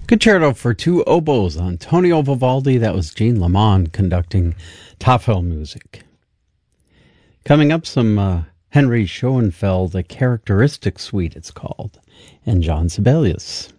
Concerto for two oboes, Antonio Vivaldi. That was Jean Lamond conducting Tafel music. Coming up, some Henry Schoenfeld, a characteristic suite it's called, and John Sibelius.